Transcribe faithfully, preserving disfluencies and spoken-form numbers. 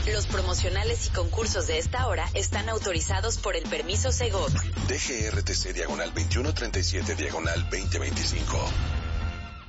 Los promocionales y concursos de esta hora están autorizados por el permiso Segov. D G R T C diagonal veintiuno treinta y siete diagonal veinte veinticinco.